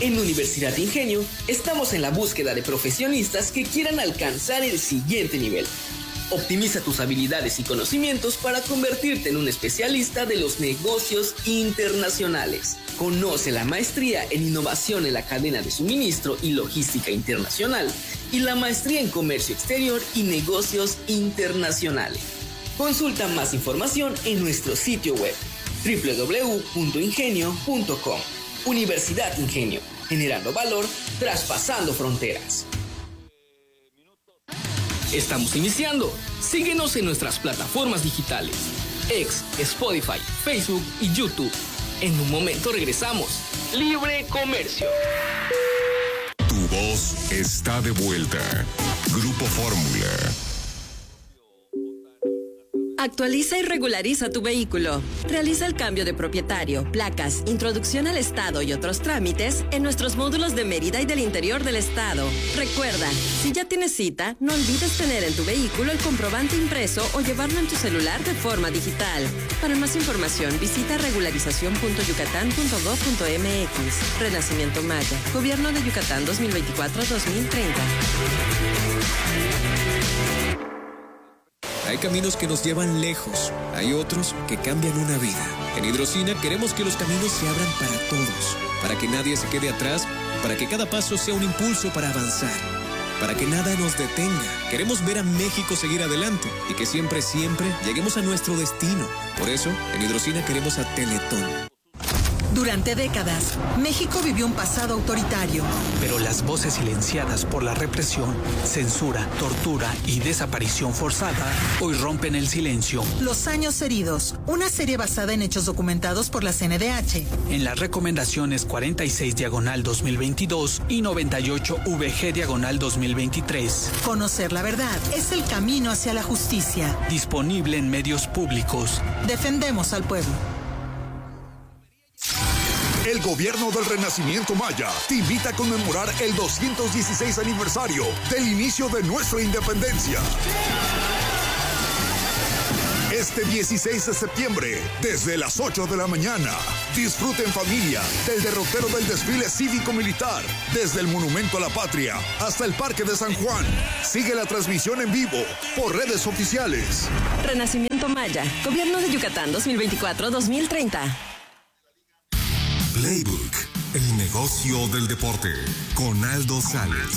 En Universidad Ingenio estamos en la búsqueda de profesionistas que quieran alcanzar el siguiente nivel. Optimiza tus habilidades y conocimientos para convertirte en un especialista de los negocios internacionales. Conoce la maestría en innovación en la cadena de suministro y logística internacional y la maestría en comercio exterior y negocios internacionales. Consulta más información en nuestro sitio web www.ingenio.com. Universidad Ingenio, generando valor, traspasando fronteras. Estamos iniciando. Síguenos en nuestras plataformas digitales: X, Spotify, Facebook y YouTube. En un momento regresamos. Libre Comercio. Tu voz está de vuelta. Grupo Fórmula. Actualiza y regulariza tu vehículo. Realiza el cambio de propietario, placas, introducción al estado y otros trámites en nuestros módulos de Mérida y del interior del estado. Recuerda, si ya tienes cita, no olvides tener en tu vehículo el comprobante impreso o llevarlo en tu celular de forma digital. Para más información, visita regularización.yucatán.gov.mx. Renacimiento Maya. Gobierno de Yucatán 2024-2030. Hay caminos que nos llevan lejos, hay otros que cambian una vida. En Hidrocina queremos que los caminos se abran para todos, para que nadie se quede atrás, para que cada paso sea un impulso para avanzar, para que nada nos detenga. Queremos ver a México seguir adelante y que siempre lleguemos a nuestro destino. Por eso, en Hidrocina queremos a Teletón. Durante décadas, México vivió un pasado autoritario. Pero las voces silenciadas por la represión, censura, tortura y desaparición forzada hoy rompen el silencio. Los años heridos, una serie basada en hechos documentados por la CNDH. En las recomendaciones 46/2022 y 98/VG/2023. Conocer la verdad es el camino hacia la justicia. Disponible en medios públicos. Defendemos al pueblo. El gobierno del Renacimiento Maya te invita a conmemorar el 216 aniversario del inicio de nuestra independencia. Este 16 de septiembre, desde las 8 de la mañana, disfruta en familia del derrotero del desfile cívico-militar, desde el Monumento a la Patria hasta el Parque de San Juan. Sigue la transmisión en vivo por redes oficiales. Renacimiento Maya. Gobierno de Yucatán 2024-2030. Playbook, el negocio del deporte, con Aldo Sales.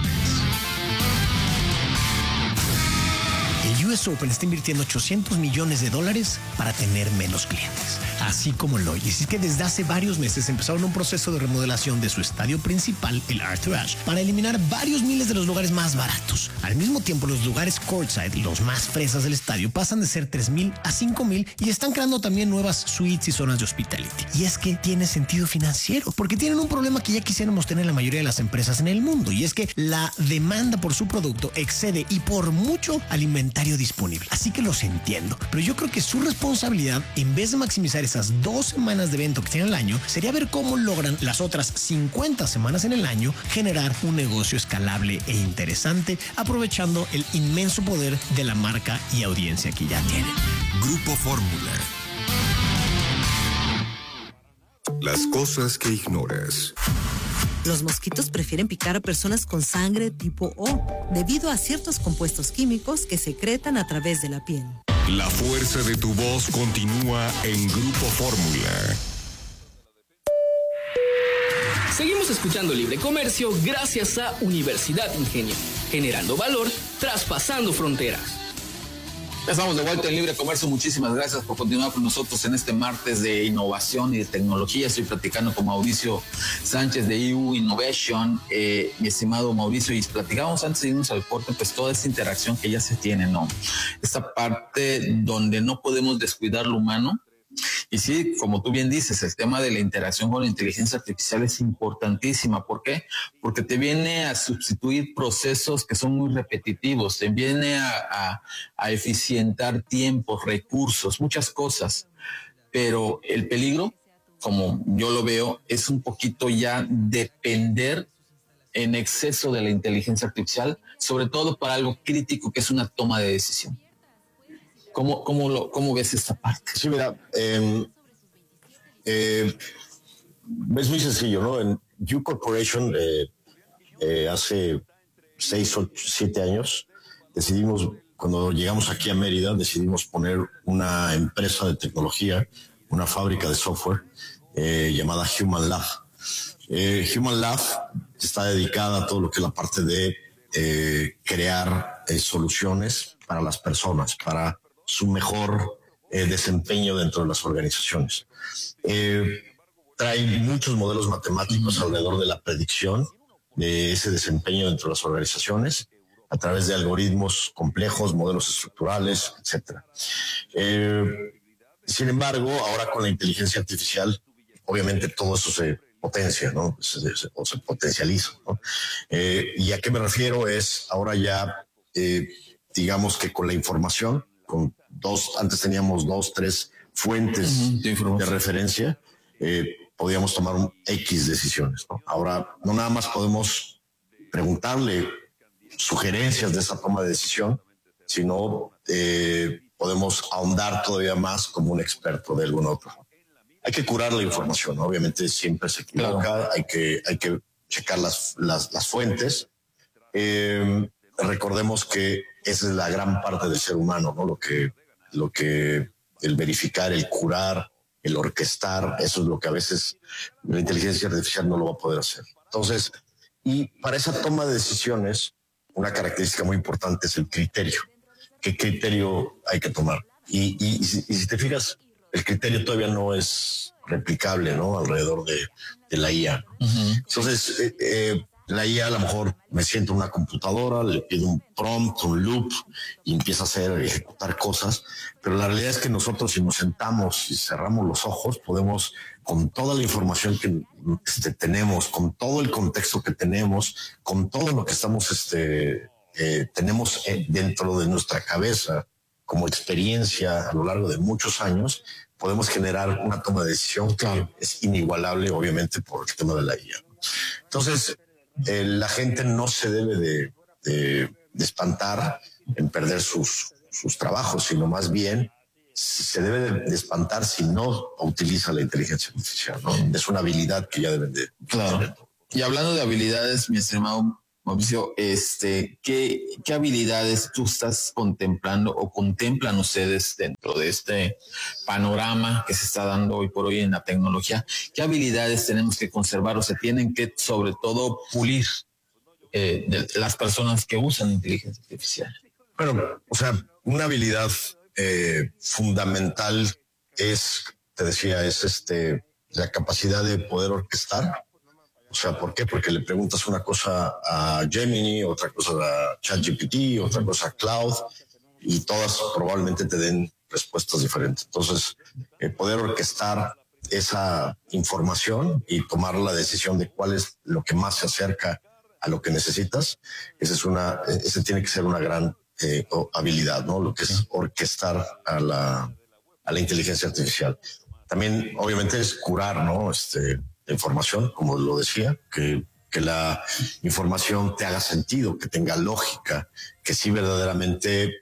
El US Open está invirtiendo $800 millones para tener menos clientes. Así como lo oyes. Es que desde hace varios meses empezaron un proceso de remodelación de su estadio principal, el Arthur Ashe, para eliminar varios miles de los lugares más baratos. Al mismo tiempo, los lugares courtside, los más fresas del estadio, pasan de ser 3,000 a 5,000 y están creando también nuevas suites y zonas de hospitality. Y es que tiene sentido financiero, porque tienen un problema que ya quisiéramos tener la mayoría de las empresas en el mundo, y es que la demanda por su producto excede y por mucho al inventario disponible. Así que los entiendo, pero yo creo que su responsabilidad, en vez de maximizar esas 2 semanas de evento que tienen al año, sería ver cómo logran las otras 50 semanas en el año generar un negocio escalable e interesante, aprovechando el inmenso poder de la marca y audiencia que ya tienen. Grupo Fórmula. Las cosas que ignoras. Los mosquitos prefieren picar a personas con sangre tipo O, debido a ciertos compuestos químicos que secretan a través de la piel. La fuerza de tu voz continúa en Grupo Fórmula. Seguimos escuchando Libre Comercio gracias a Universidad Ingenio, generando valor, traspasando fronteras. Ya estamos de vuelta en Libre Comercio. Muchísimas gracias por continuar con nosotros en este martes de innovación y de tecnología. Estoy platicando con Mauricio Sánchez de EU Innovation. Mi estimado Mauricio, y platicábamos antes de irnos al corte, pues toda esta interacción que ya se tiene, ¿no? Esta parte donde no podemos descuidar lo humano. Y sí, como tú bien dices, el tema de la interacción con la inteligencia artificial es importantísima. ¿Por qué? Porque te viene a sustituir procesos que son muy repetitivos, te viene a eficientar tiempos, recursos, muchas cosas. Pero el peligro, como yo lo veo, es un poquito ya depender en exceso de la inteligencia artificial, sobre todo para algo crítico que es una toma de decisión. ¿Cómo ves esta parte? Sí, mira, es muy sencillo, ¿no? U Corporation, hace 6 o 7 años, cuando llegamos aquí a Mérida, decidimos poner una empresa de tecnología, una fábrica de software llamada Human Lab. Human Lab está dedicada a todo lo que es la parte de crear soluciones para las personas, para su mejor desempeño dentro de las organizaciones. Trae muchos modelos matemáticos alrededor de la predicción de ese desempeño dentro de las organizaciones a través de algoritmos complejos, modelos estructurales, etc. Sin embargo, ahora con la inteligencia artificial, obviamente todo eso se potencia, ¿no? Se potencializa, ¿no? ¿Y a qué me refiero? Es ahora ya, digamos que con la información, antes teníamos 2, 3 fuentes de referencia, podíamos tomar X decisiones, ¿no? Ahora no nada más podemos preguntarle sugerencias de esa toma de decisión, sino podemos ahondar todavía más como un experto de alguna otra forma. Hay que curar la información, ¿no? Obviamente siempre se equivoca, claro. hay que checar las fuentes. Recordemos que esa es la gran parte del ser humano, ¿no? Lo que el verificar, el curar, el orquestar, eso es lo que a veces la inteligencia artificial no lo va a poder hacer. Entonces, y para esa toma de decisiones, una característica muy importante es el criterio. ¿Qué criterio hay que tomar? Y si te fijas, el criterio todavía no es replicable, ¿no? Alrededor de la IA. Uh-huh. Entonces, la IA a lo mejor me siento en una computadora, le pido un prompt, un loop y empieza a ejecutar cosas, pero la realidad es que nosotros, si nos sentamos y cerramos los ojos, podemos, con toda la información que tenemos, con todo el contexto que tenemos, con todo lo que tenemos dentro de nuestra cabeza como experiencia a lo largo de muchos años, podemos generar una toma de decisión que es inigualable, obviamente, por el tema de la IA. Entonces, la gente no se debe de espantar en perder sus trabajos, sino más bien se debe de espantar si no utiliza la inteligencia artificial, ¿no? Es una habilidad que ya deben de... Claro. Y hablando de habilidades, mi estimado Mauricio, ¿qué habilidades tú estás contemplando o contemplan ustedes dentro de este panorama que se está dando hoy por hoy en la tecnología? ¿Qué habilidades tenemos que conservar o se tienen que, sobre todo, pulir de las personas que usan inteligencia artificial? Bueno, o sea, una habilidad fundamental es la capacidad de poder orquestar. O sea, ¿por qué? Porque le preguntas una cosa a Gemini, otra cosa a ChatGPT, otra cosa a Cloud, y todas probablemente te den respuestas diferentes. Entonces, poder orquestar esa información y tomar la decisión de cuál es lo que más se acerca a lo que necesitas, ese tiene que ser una gran habilidad, ¿no? Lo que es orquestar a la inteligencia artificial. También, obviamente, es curar, ¿no? Información, como lo decía, que la información te haga sentido, que tenga lógica, que sí verdaderamente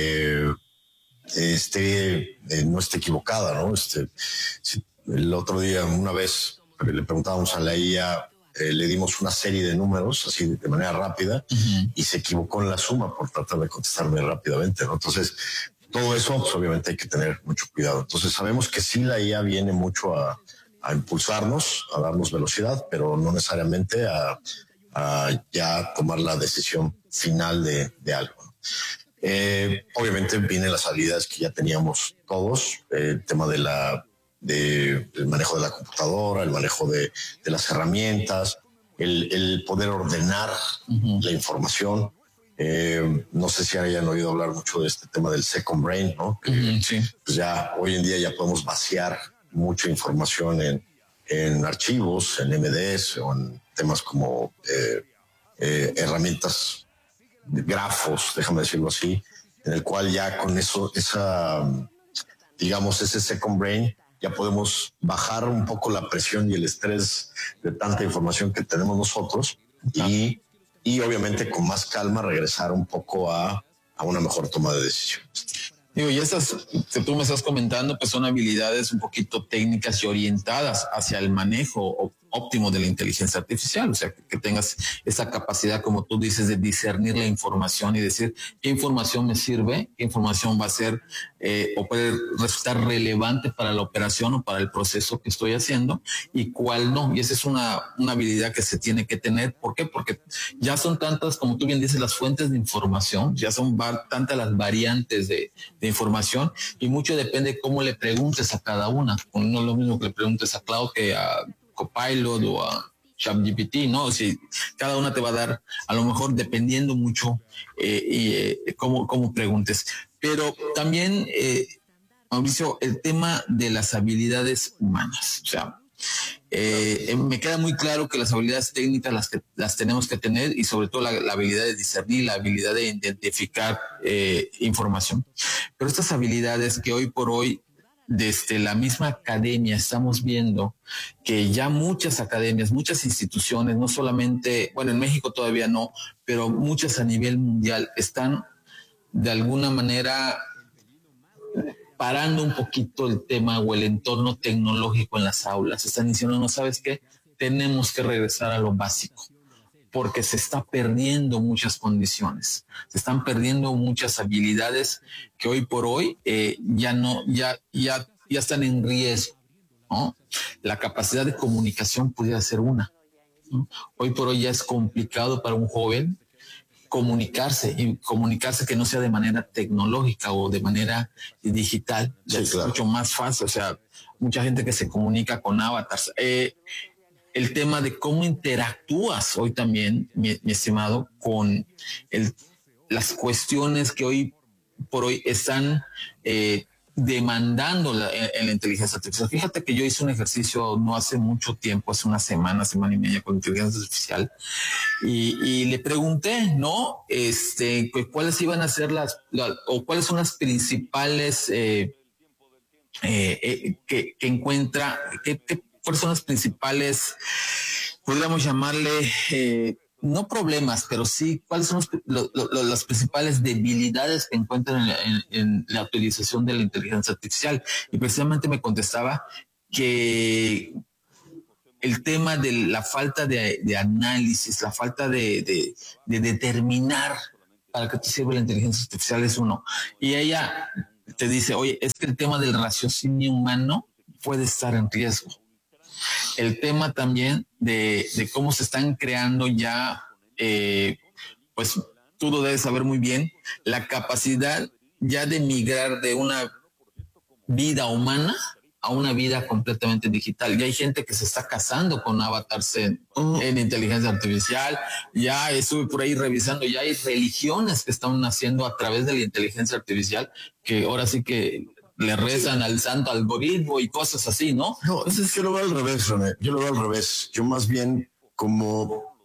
no esté equivocada, ¿no? El otro día, una vez, le preguntábamos a la IA, le dimos una serie de números así de manera rápida, uh-huh, y se equivocó en la suma por tratar de contestarme rápidamente, ¿no? Entonces, todo eso, pues, obviamente hay que tener mucho cuidado. Entonces, sabemos que sí la IA viene mucho a impulsarnos, a darnos velocidad, pero no necesariamente a ya tomar la decisión final de algo. Obviamente vienen las habilidades que ya teníamos todos, el tema del manejo de la computadora, el manejo de las herramientas, el poder ordenar, uh-huh, la información. No sé si hayan oído hablar mucho de este tema del second brain, ¿no? Uh-huh, sí. Pues ya hoy en día ya podemos vaciar mucha información en archivos, en MDs o en temas como herramientas de grafos, déjame decirlo así, en el cual ya con eso, ese second brain, ya podemos bajar un poco la presión y el estrés de tanta información que tenemos nosotros y obviamente con más calma regresar un poco a una mejor toma de decisiones. Digo, y estas que tú me estás comentando, pues son habilidades un poquito técnicas y orientadas hacia el manejo óptimo de la inteligencia artificial, o sea, que tengas esa capacidad, como tú dices, de discernir la información y decir qué información me sirve, qué información va a ser o puede resultar relevante para la operación o para el proceso que estoy haciendo y cuál no. Y esa es una habilidad que se tiene que tener. ¿Por qué? Porque ya son tantas, como tú bien dices, las fuentes de información, ya son tantas las variantes de información y mucho depende de cómo le preguntes a cada una. No es lo mismo que le preguntes a Cloud que a Copilot o a ChatGPT, ¿no? Si cada una te va a dar, a lo mejor dependiendo mucho cómo preguntes. Pero también, Mauricio, el tema de las habilidades humanas. O sea, me queda muy claro que las habilidades técnicas las tenemos que tener y sobre todo la habilidad de discernir, la habilidad de identificar información. Pero estas habilidades que hoy por hoy desde la misma academia estamos viendo que ya muchas academias, muchas instituciones, no solamente, bueno, en México todavía no, pero muchas a nivel mundial están de alguna manera parando un poquito el tema o el entorno tecnológico en las aulas. Están diciendo, no, ¿sabes qué? Tenemos que regresar a lo básico porque se está perdiendo muchas condiciones, se están perdiendo muchas habilidades que hoy por hoy ya están en riesgo, ¿no? La capacidad de comunicación pudiera ser una, ¿no? Hoy por hoy ya es complicado para un joven comunicarse que no sea de manera tecnológica o de manera digital. Sí, es claro. Mucho más fácil, o sea, mucha gente que se comunica con avatars. El tema de cómo interactúas hoy también, mi estimado, con las cuestiones que hoy por hoy están demandando en la inteligencia artificial. Fíjate que yo hice un ejercicio no hace mucho tiempo, hace una semana y media con inteligencia artificial y le pregunté, ¿no? ¿Cuáles iban a ser o cuáles son las principales que encuentra, cuáles son las principales, podríamos llamarle, no problemas, pero sí, cuáles son las principales debilidades que encuentran en la utilización de la inteligencia artificial. Y precisamente me contestaba que el tema de la falta de análisis, la falta de determinar para qué te sirve la inteligencia artificial es uno. Y ella te dice, oye, es que el tema del raciocinio humano puede estar en riesgo. El tema también de cómo se están creando ya, pues tú lo debes saber muy bien, la capacidad ya de migrar de una vida humana a una vida completamente digital. Ya hay gente que se está casando con avatars en inteligencia artificial. Ya estuve por ahí revisando, ya hay religiones que están naciendo a través de la inteligencia artificial, que ahora sí que le rezan al santo algoritmo y cosas así, ¿no? No, entonces yo lo veo al revés, René. Yo lo veo al revés. Yo más bien como,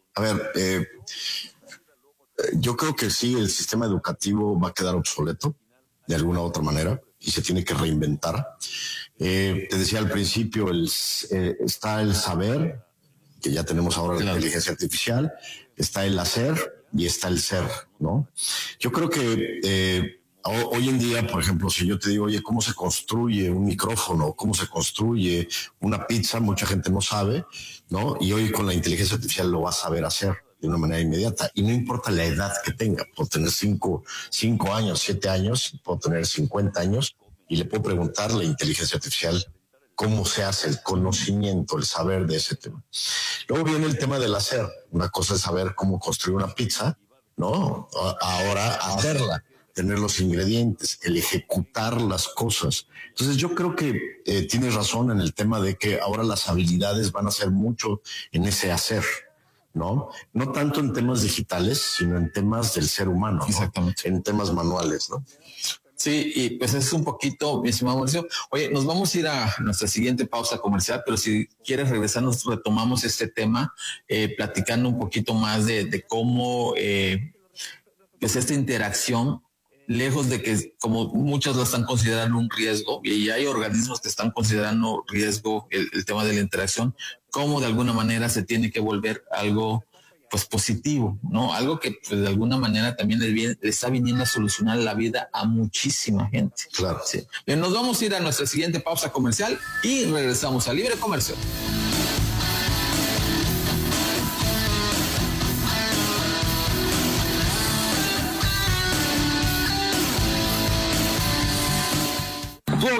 yo creo que sí, el sistema educativo va a quedar obsoleto de alguna u otra manera y se tiene que reinventar. Te decía al principio, está el saber, que ya tenemos ahora la inteligencia artificial, está el hacer y está el ser, ¿no? Yo creo que hoy en día, por ejemplo, si yo te digo, oye, ¿cómo se construye un micrófono? ¿Cómo se construye una pizza? Mucha gente no sabe, ¿no? Y hoy con la inteligencia artificial lo va a saber hacer de una manera inmediata. Y no importa la edad que tenga, puedo tener 5 años, 7 años, puedo tener 50 años y le puedo preguntar a la inteligencia artificial cómo se hace el conocimiento, el saber de ese tema. Luego viene el tema del hacer. Una cosa es saber cómo construir una pizza, ¿no? Ahora hacerla, tener los ingredientes, el ejecutar las cosas. Entonces yo creo que tienes razón en el tema de que ahora las habilidades van a ser mucho en ese hacer, ¿no? No tanto en temas digitales, sino en temas del ser humano, ¿no? Exactamente. En temas manuales, ¿no? Sí, y pues es un poquito, mi estimado Mauricio. Oye, nos vamos a ir a nuestra siguiente pausa comercial, pero si quieres regresar, nos retomamos este tema, platicando un poquito más de cómo pues esta interacción, lejos de que como muchos lo están considerando un riesgo, y hay organismos que están considerando riesgo el tema de la interacción, cómo de alguna manera se tiene que volver algo pues positivo, ¿no? Algo que pues, de alguna manera también le está viniendo a solucionar la vida a muchísima gente. Claro. Sí. Bien, nos vamos a ir a nuestra siguiente pausa comercial y regresamos a Libre Comercio.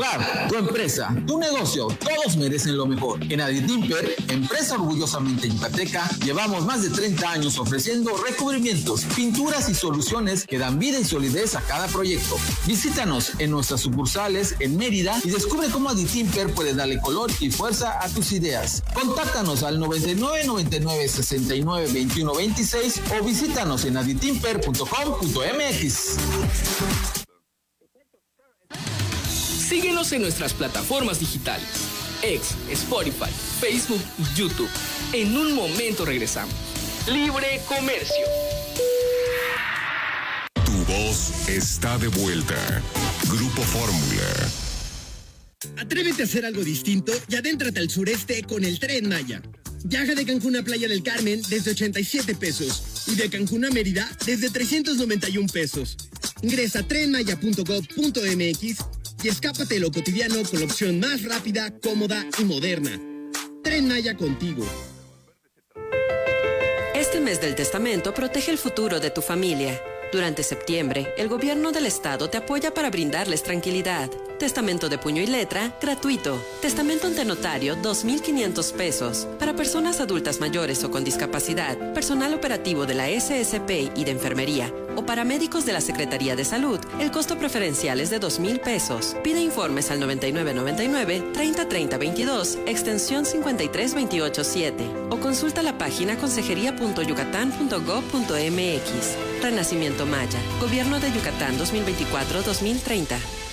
hogar, tu empresa, tu negocio, todos merecen lo mejor. En Aditimper, empresa orgullosamente yucateca, llevamos más de 30 años ofreciendo recubrimientos, pinturas y soluciones que dan vida y solidez a cada proyecto. Visítanos en nuestras sucursales en Mérida y descubre cómo Aditimper puede darle color y fuerza a tus ideas. Contáctanos al 99 99 69 21 26 o visítanos en aditimper.com.mx. Síguenos en nuestras plataformas digitales, X, Spotify, Facebook y YouTube. En un momento regresamos. Libre Comercio. Tu voz está de vuelta. Grupo Fórmula. Atrévete a hacer algo distinto y adéntrate al sureste con el Tren Maya. Viaja de Cancún a Playa del Carmen desde 87 pesos y de Cancún a Mérida desde 391 pesos. Ingresa a trenmaya.gov.mx y escápate de lo cotidiano con la opción más rápida, cómoda y moderna. Tren Maya contigo. Este mes del testamento protege el futuro de tu familia. Durante septiembre, el gobierno del estado te apoya para brindarles tranquilidad. Testamento de puño y letra, gratuito. Testamento ante notario, 2,500 pesos. Para personas adultas mayores o con discapacidad, personal operativo de la SSP y de enfermería, o paramédicos de la Secretaría de Salud, el costo preferencial es de 2,000 pesos. Pide informes al 9999-303022, extensión 53287, o consulta la página consejería.yucatán.gov.mx. Renacimiento Maya, Gobierno de Yucatán 2024-2030.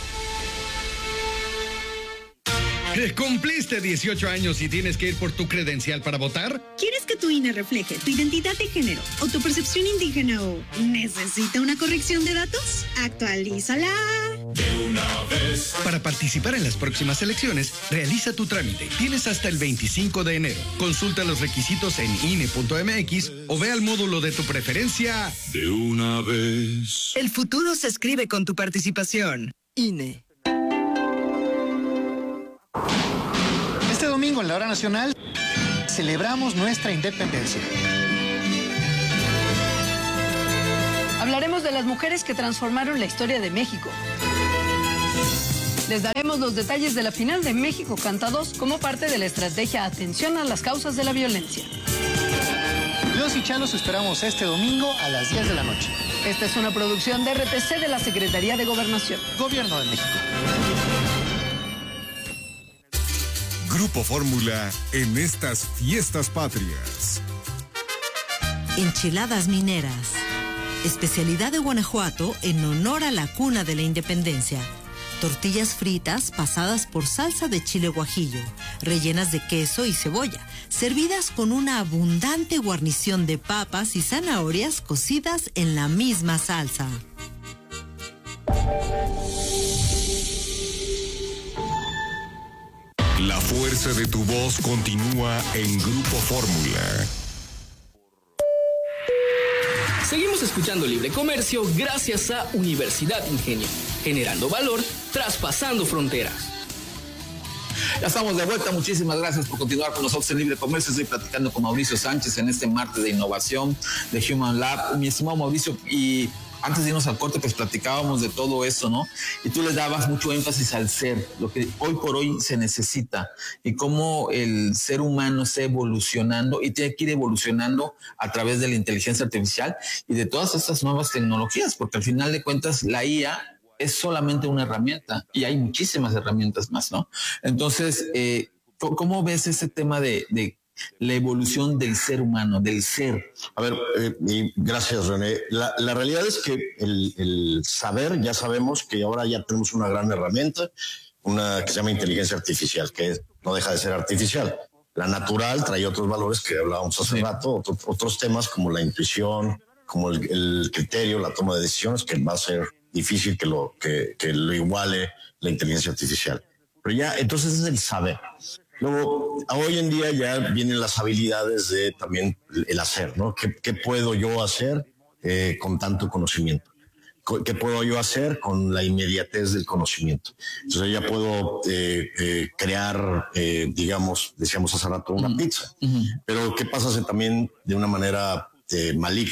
¿Cumpliste 18 años y tienes que ir por tu credencial para votar? ¿Quieres que tu INE refleje tu identidad de género o tu percepción indígena o necesita una corrección de datos? Actualízala De una vez. Para participar en las próximas elecciones, realiza tu trámite. Tienes hasta el 25 de enero. Consulta los requisitos en INE.mx o ve al módulo de tu preferencia. De una vez. El futuro se escribe con tu participación. INE. Este domingo en la Hora Nacional celebramos nuestra independencia. Hablaremos de las mujeres que transformaron la historia de México. Les daremos los detalles de la final de México Canta 2 como parte de la estrategia Atención a las causas de la violencia. Los y Chalos esperamos este domingo a las 10 de la noche. Esta es una producción de RTC de la Secretaría de Gobernación. Gobierno de México. Grupo Fórmula en estas fiestas patrias. Enchiladas mineras. Especialidad de Guanajuato en honor a la cuna de la independencia. Tortillas fritas pasadas por salsa de chile guajillo, rellenas de queso y cebolla, servidas con una abundante guarnición de papas y zanahorias cocidas en la misma salsa. La fuerza de tu voz continúa en Grupo Fórmula. Seguimos escuchando Libre Comercio gracias a Universidad Ingenio, generando valor, traspasando fronteras. Ya estamos de vuelta, muchísimas gracias por continuar con nosotros en Libre Comercio. Estoy platicando con Mauricio Sánchez en este martes de innovación de Human Lab. Mi estimado Mauricio, y antes de irnos al corte, pues platicábamos de todo eso, ¿no? Y tú les dabas mucho énfasis al ser, lo que hoy por hoy se necesita, y cómo el ser humano está evolucionando y tiene que ir evolucionando a través de la inteligencia artificial y de todas estas nuevas tecnologías, porque al final de cuentas la IA es solamente una herramienta y hay muchísimas herramientas más, ¿no? Entonces, ¿cómo ves ese tema de la evolución del ser humano, del ser? A ver, gracias, René. La realidad es que el saber, ya sabemos que ahora ya tenemos una gran herramienta, una que se llama inteligencia artificial, que no deja de ser artificial. La natural trae otros valores que hablábamos hace rato, otros temas como la intuición, como el criterio, la toma de decisiones, que va a ser difícil que lo iguale la inteligencia artificial. Pero ya, entonces es el saber. Luego, hoy en día ya vienen las habilidades de también el hacer, ¿no? ¿Qué puedo yo hacer con tanto conocimiento? ¿Qué puedo yo hacer con la inmediatez del conocimiento? Entonces ya puedo crear, digamos, decíamos hace rato, una pizza. Pero ¿qué pasa si también de una manera maligna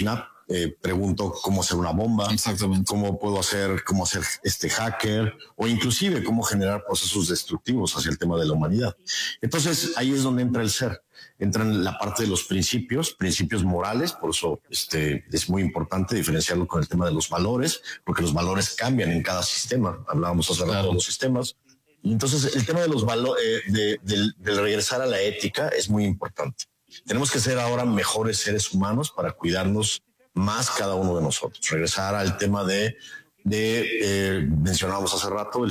pregunto cómo hacer una bomba, exactamente, cómo ser hacker, o inclusive cómo generar procesos destructivos hacia el tema de la humanidad. Entonces ahí es donde entra el ser, entra en la parte de los principios morales. Por eso es muy importante diferenciarlo con el tema de los valores, porque los valores cambian en cada sistema. Hablábamos hace rato de los sistemas. Y entonces el tema de los valores, del regresar a la ética es muy importante. Tenemos que ser ahora mejores seres humanos para cuidarnos más cada uno de nosotros. Regresar al tema mencionábamos hace rato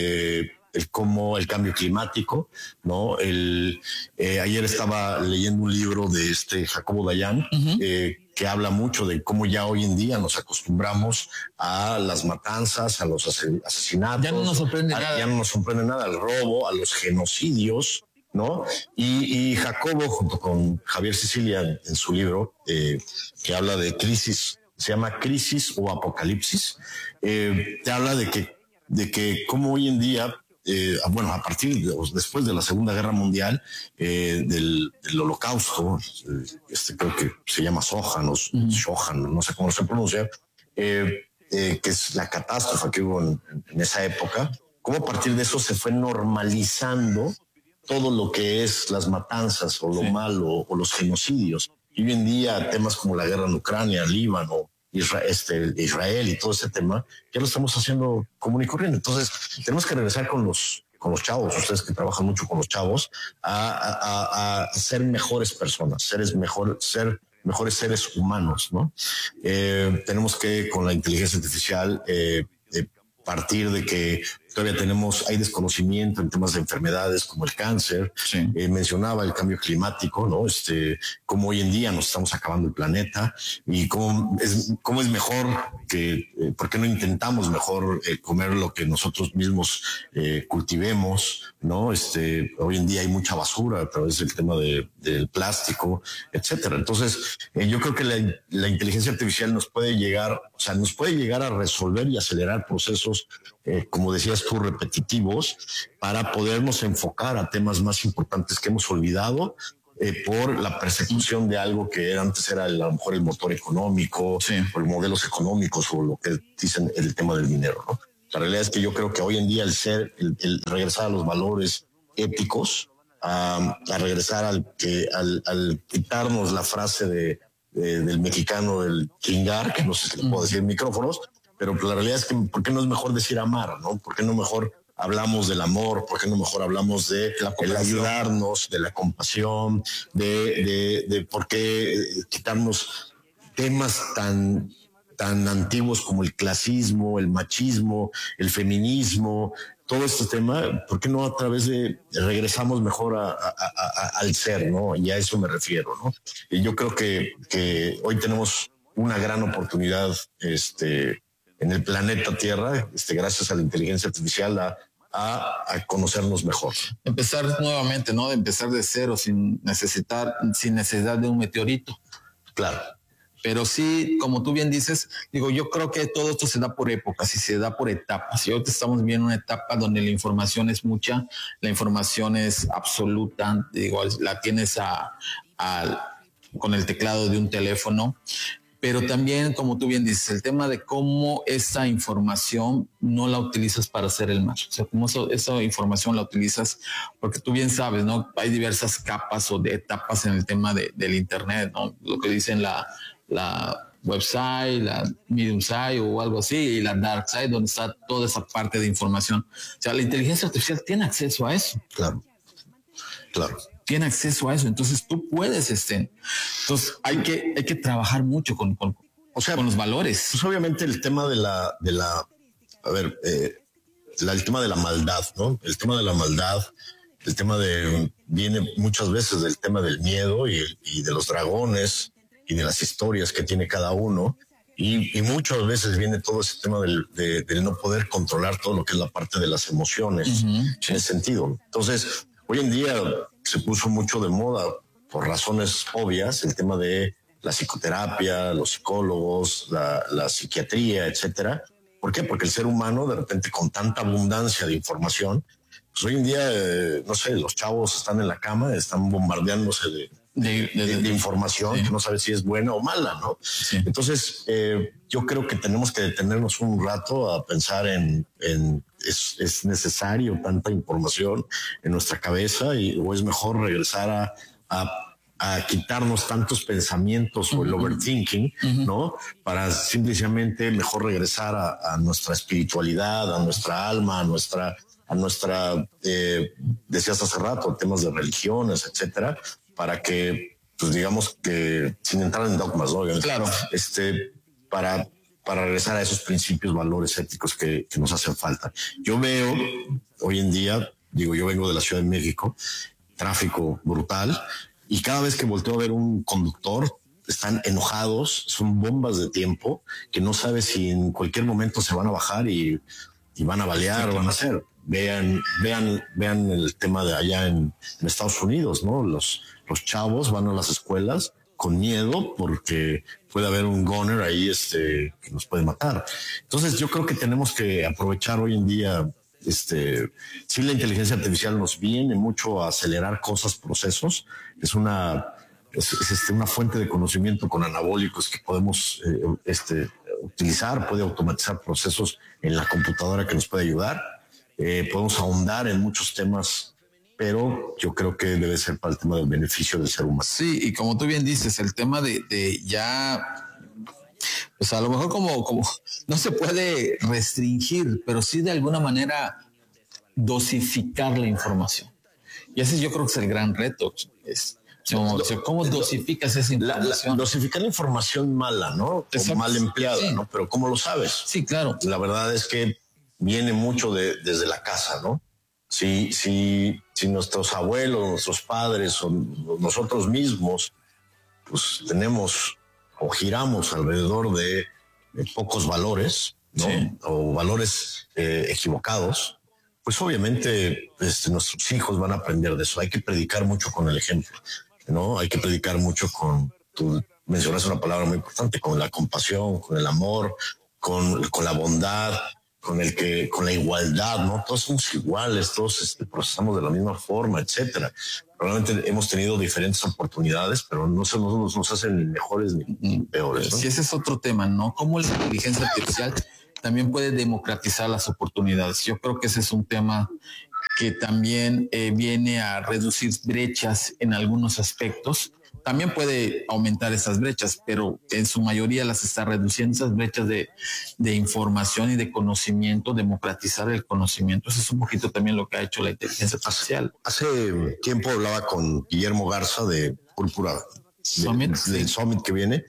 el cambio climático, ¿no? Ayer estaba leyendo un libro de Jacobo Dayan, que habla mucho de cómo ya hoy en día nos acostumbramos a las matanzas, a los asesinatos. Ya no nos sorprende nada. Ya no nos sorprende nada, al robo, a los genocidios, ¿no? Y Jacobo, junto con Javier Sicilia, en su libro, que habla de crisis, se llama Crisis o Apocalipsis, te habla de que como hoy en día, a partir después de la Segunda Guerra Mundial, del Holocausto, creo que se llama Shohan, no sé cómo se pronuncia, que es la catástrofe que hubo en esa época, cómo a partir de eso se fue normalizando todo lo que es las matanzas o lo malo o los genocidios. Y hoy en día temas como la guerra en Ucrania, Líbano, Israel y todo ese tema, ya lo estamos haciendo común y corriente. Entonces tenemos que regresar con los chavos, ustedes que trabajan mucho con los chavos, a ser mejores personas, ser mejores seres humanos, ¿no? Tenemos que, con la inteligencia artificial, partir de que todavía hay desconocimiento en temas de enfermedades como el cáncer. Mencionaba el cambio climático, ¿no? Cómo hoy en día nos estamos acabando el planeta y cómo es mejor ¿por qué no intentamos mejor comer lo que nosotros mismos cultivemos, ¿no? Hoy en día hay mucha basura a través del tema del plástico, etcétera. Entonces, yo creo que la inteligencia artificial nos puede llegar a resolver y acelerar procesos, como decías tú, repetitivos, para podernos enfocar a temas más importantes que hemos olvidado por la persecución de algo que antes era a lo mejor el motor económico, o los modelos económicos, o lo que dicen el tema del dinero, ¿no? La realidad es que yo creo que hoy en día el regresar a los valores éticos, a regresar al quitarnos la frase del mexicano, del chingar, que no sé si lo puedo decir en micrófonos, pero la realidad es que ¿por qué no es mejor decir amar, no? ¿Por qué no mejor hablamos del amor? ¿Por qué no mejor hablamos de el ayudarnos, de la compasión, de por qué quitarnos temas tan antiguos como el clasismo, el machismo, el feminismo, todo este tema? ¿Por qué no a través de regresamos mejor al ser, ¿no? Y a eso me refiero, ¿no? Y yo creo que hoy tenemos una gran oportunidad, en el planeta Tierra, gracias a la inteligencia artificial, a conocernos mejor. Empezar nuevamente, ¿no? De empezar de cero, sin necesidad de un meteorito. Claro. Pero sí, como tú bien dices, yo creo que todo esto se da por épocas y se da por etapas. Y ahorita estamos viendo una etapa donde la información es mucha, la información es absoluta, la tienes con el teclado de un teléfono. Pero también, como tú bien dices, el tema de cómo esa información no la utilizas para hacer el mal. O sea, cómo esa información la utilizas, porque tú bien sabes, ¿no? Hay diversas capas o de etapas en el tema del Internet, ¿no? Lo que dicen la website, la medium site o algo así, y la dark side, donde está toda esa parte de información. O sea, la inteligencia artificial tiene acceso a eso. Claro. Tiene acceso a eso, entonces tú puedes, entonces hay que trabajar mucho con los valores. Pues obviamente el tema el tema de la maldad, ¿no? El tema de la maldad, viene muchas veces del tema del miedo y de los dragones y de las historias que tiene cada uno, y muchas veces viene todo ese tema del no poder controlar todo lo que es la parte de las emociones, en ese sentido. Entonces, hoy en día se puso mucho de moda, por razones obvias, el tema de la psicoterapia, los psicólogos, la psiquiatría, etcétera. ¿Por qué? Porque el ser humano, de repente, con tanta abundancia de información, pues hoy en día, no sé, los chavos están en la cama, están bombardeándose de información que no sabes si es buena o mala, ¿no? Sí. Entonces, yo creo que tenemos que detenernos un rato a pensar ¿es necesario tanta información en nuestra cabeza o es mejor regresar a quitarnos tantos pensamientos o el overthinking, ¿no? Para simplemente mejor regresar a nuestra espiritualidad, a nuestra alma, a nuestra decías hace rato, temas de religiones, etcétera, para que, pues digamos que sin entrar en dogmas, ¿no? Claro. Para regresar a esos principios, valores éticos que nos hacen falta. Yo veo hoy en día, yo vengo de la Ciudad de México, tráfico brutal, y cada vez que volteo a ver un conductor, están enojados, son bombas de tiempo, que no sabes si en cualquier momento se van a bajar y van a balear, van a hacer. Vean el tema de allá en Estados Unidos, ¿no? Los chavos van a las escuelas con miedo porque puede haber un gunner ahí que nos puede matar. Entonces yo creo que tenemos que aprovechar hoy en día, sí, la inteligencia artificial nos viene mucho a acelerar cosas, procesos. Es una fuente de conocimiento con anabólicos que podemos utilizar, puede automatizar procesos en la computadora que nos puede ayudar. Podemos ahondar en muchos temas, pero yo creo que debe ser para el tema del beneficio del ser humano. Sí, y como tú bien dices, el tema de ya, pues a lo mejor como no se puede restringir, pero sí de alguna manera dosificar la información. Y ese yo creo que es el gran reto. ¿Cómo dosificas esa información? Dosificar la información mala, ¿no? O mal empleada, sí. ¿No? Pero ¿cómo lo sabes? Sí, claro. La verdad es que viene mucho desde la casa, ¿no? Si nuestros abuelos, nuestros padres o nosotros mismos, pues tenemos o giramos alrededor de pocos valores, ¿no? Sí. O valores equivocados, pues obviamente nuestros hijos van a aprender de eso. Hay que predicar mucho con el ejemplo, ¿no? Hay que predicar mucho tú mencionas una palabra muy importante, con la compasión, con el amor, con la bondad, con la igualdad, ¿no? Todos somos iguales, todos procesamos de la misma forma, etcétera. Probablemente hemos tenido diferentes oportunidades, pero no nos hacen ni mejores ni peores, ¿no? Sí, ese es otro tema, ¿no? Cómo la inteligencia artificial también puede democratizar las oportunidades. Yo creo que ese es un tema que también viene a reducir brechas en algunos aspectos. También puede aumentar esas brechas, pero en su mayoría las está reduciendo, esas brechas de información y de conocimiento, democratizar el conocimiento. Eso es un poquito también lo que ha hecho la inteligencia artificial. Hace tiempo hablaba con Guillermo Garza de Púrpura Summit, del Summit que viene,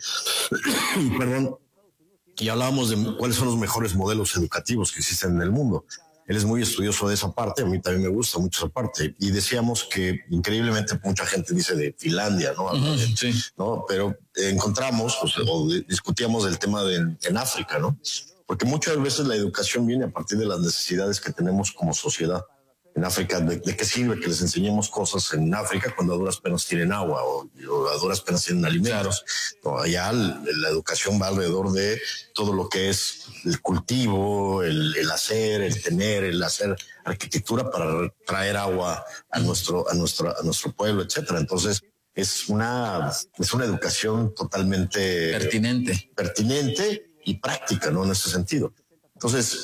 perdón, y hablábamos de cuáles son los mejores modelos educativos que existen en el mundo. Él es muy estudioso de esa parte, a mí también me gusta mucho esa parte. Y decíamos que increíblemente mucha gente dice de Finlandia, ¿no? Sí. ¿No? Pero encontramos o discutíamos el tema en África, ¿no? Porque muchas veces la educación viene a partir de las necesidades que tenemos como sociedad. En África, ¿de qué sirve que les enseñemos cosas en África cuando a duras penas tienen agua o a duras penas tienen alimentos? Claro. No, allá la educación va alrededor de todo lo que es el cultivo, el hacer, el hacer arquitectura para traer agua a nuestro pueblo, etcétera. Entonces es una educación totalmente pertinente y práctica, ¿no? En ese sentido. Entonces,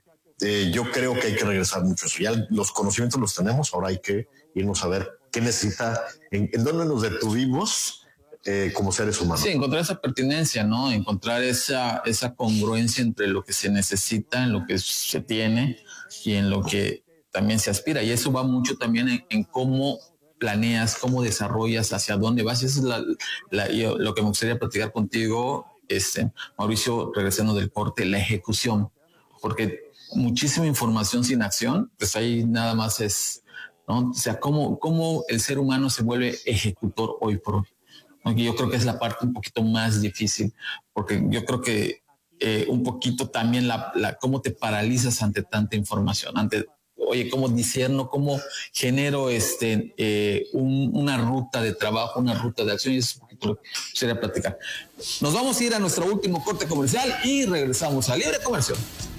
yo creo que hay que regresar mucho eso. Ya los conocimientos los tenemos, ahora hay que irnos a ver qué necesita, en dónde nos detuvimos como seres humanos. Sí, encontrar esa pertinencia, ¿no? Encontrar esa congruencia entre lo que se necesita, en lo que se tiene y en lo que también se aspira. Y eso va mucho también en cómo planeas, cómo desarrollas, hacia dónde vas. Y eso es lo que me gustaría platicar contigo, Mauricio, regresando del corte, la ejecución. Porque muchísima información sin acción, pues ahí nada más es, ¿no? O sea, cómo el ser humano se vuelve ejecutor hoy por hoy. ¿No? Y yo creo que es la parte un poquito más difícil, porque yo creo que un poquito también cómo te paralizas ante tanta información, oye, cómo discerno, cómo genero una ruta de trabajo, una ruta de acción, y eso es un poquito lo que quisiera platicar. Nos vamos a ir a nuestro último corte comercial y regresamos a Libre Comercio.